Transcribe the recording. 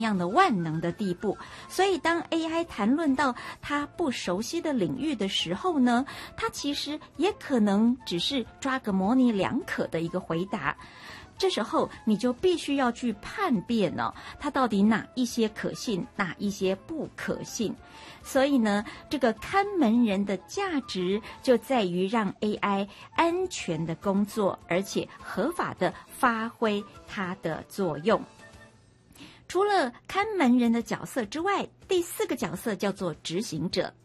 样的万能的地步。所以当 AI 谈论到它不熟悉的领域的时候呢，它其实也可能只是抓个模棱两可的一个回答。这时候你就必须要去判辨它到底哪一些可信，哪一些不可信。所以呢，这个看门人的价值就在于让 AI 安全的工作，而且合法的发挥它的作用。除了看门人的角色之外，第4个角色叫做执行者。